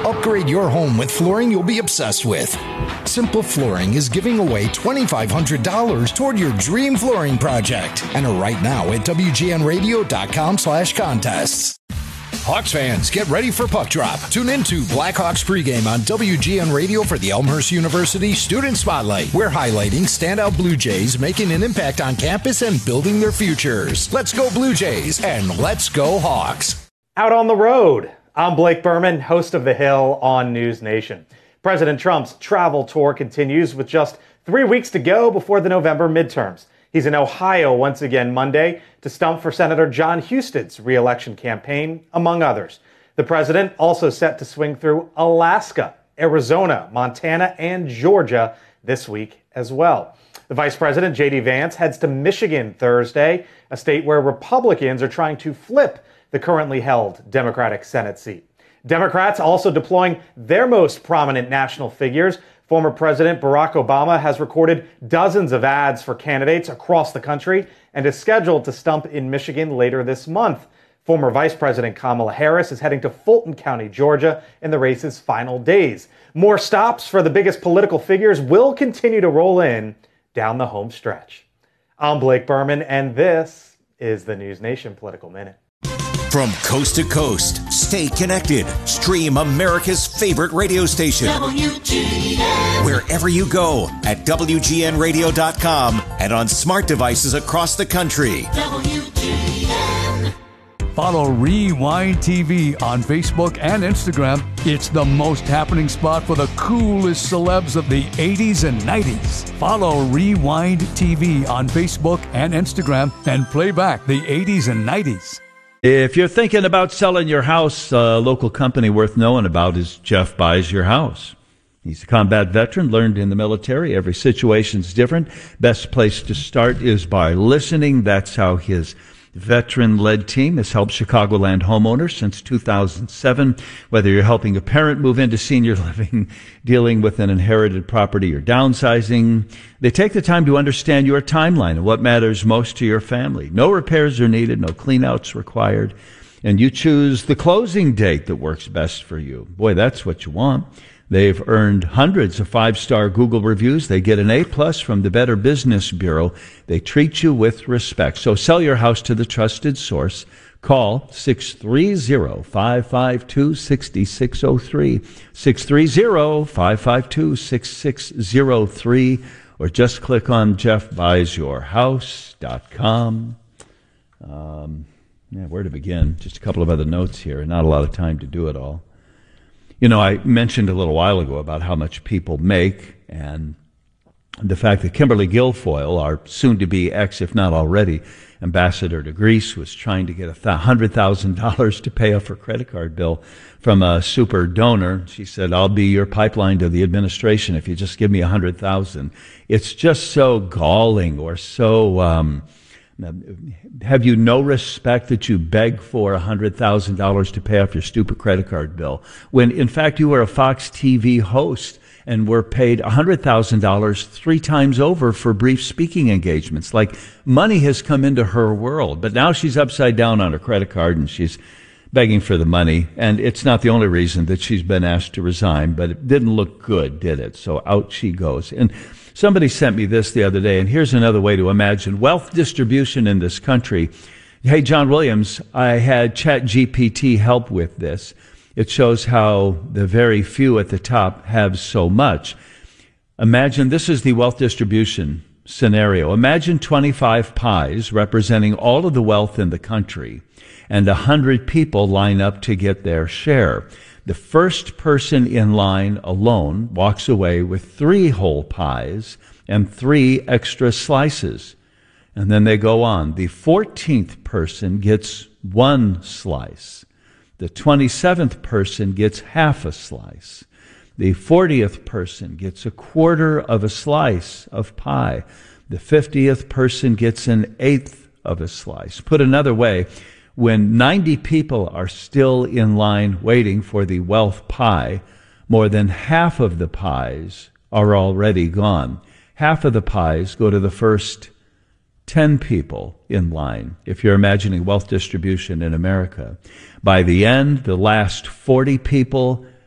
Upgrade your home with flooring you'll be obsessed with. Simple Flooring is giving away $2,500 toward your dream flooring project. Enter right now at WGNradio.com/contests. Hawks fans, get ready for Puck Drop. Tune into Blackhawks pregame on WGN Radio for the Elmhurst University Student Spotlight. We're highlighting standout Blue Jays making an impact on campus and building their futures. Let's go Blue Jays and let's go Hawks. Out on the road. I'm Blake Berman, host of The Hill on News Nation. President Trump's travel tour continues with just 3 weeks to go before the November midterms. He's in Ohio once again Monday to stump for Senator John Huston's re-election campaign, among others. The president also set to swing through Alaska, Arizona, Montana, and Georgia this week as well. The Vice President, J.D. Vance, heads to Michigan Thursday, a state where Republicans are trying to flip the currently held Democratic Senate seat. Democrats also deploying their most prominent national figures. Former President Barack Obama has recorded dozens of ads for candidates across the country and is scheduled to stump in Michigan later this month. Former Vice President Kamala Harris is heading to Fulton County, Georgia, in the race's final days. More stops for the biggest political figures will continue to roll in down the home stretch. I'm Blake Berman, and this is the News Nation Political Minute. From coast to coast, stay connected. Stream America's favorite radio station. WGN. Wherever you go at WGNradio.com and on smart devices across the country. WGN. Follow Rewind TV on Facebook and Instagram. It's the most happening spot for the coolest celebs of the 80s and 90s. Follow Rewind TV on Facebook and Instagram and play back the 80s and 90s. If you're thinking about selling your house, a local company worth knowing about is Jeff Buys Your House. He's a combat veteran, learned in the military. Every situation's different. Best place to start is by listening. That's how his veteran-led team has helped Chicagoland homeowners since 2007. Whether you're helping a parent move into senior living, dealing with an inherited property, or downsizing, they take the time to understand your timeline and what matters most to your family. No repairs are needed, no cleanouts required, and you choose the closing date that works best for you. Boy, that's what you want. They've earned hundreds of 5-star Google reviews. They get an A+ from the Better Business Bureau. They treat you with respect. So sell your house to the trusted source. Call 630-552-6603, 630-552-6603, or just click on jeffbuysyourhouse.com. Where to begin? Just a couple of other notes here, not a lot of time to do it all. You know, I mentioned a little while ago about how much people make, and the fact that Kimberly Guilfoyle, our soon-to-be if not already, ambassador to Greece, was trying to get $100,000 to pay off her credit card bill from a super donor. She said, "I'll be your pipeline to the administration if you just give me $100,000." It's just so galling, or so... have you no respect that you beg for $100,000 to pay off your stupid credit card bill, when in fact you were a Fox TV host and were paid $100,000 3 times over for brief speaking engagements? Like, money has come into her world, but now she's upside down on her credit card and she's begging for the money. And it's not the only reason that she's been asked to resign, but it didn't look good, did it? So out she goes. And somebody sent me this the other day, and here's another way to imagine wealth distribution in this country. Hey, John Williams, I had ChatGPT help with this. It shows how the very few at the top have so much. Imagine this is the wealth distribution scenario. Imagine 25 pies representing all of the wealth in the country, and 100 people line up to get their share. The first person in line alone walks away with 3 whole pies and 3 extra slices. And then they go on. The 14th person gets 1 slice. The 27th person gets half a slice. The 40th person gets a quarter of a slice of pie. The 50th person gets an eighth of a slice. Put another way, when 90 people are still in line waiting for the wealth pie, more than half of the pies are already gone. Half of the pies go to the first 10 people in line, if you're imagining wealth distribution in America. By the end, the last 40 people